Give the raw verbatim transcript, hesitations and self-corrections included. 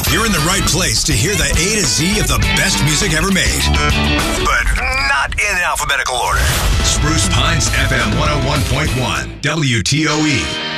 You're in the right place to hear the A to Z of the best music ever made. But not in alphabetical order. Spruce Pines F M one oh one point one, W T O E.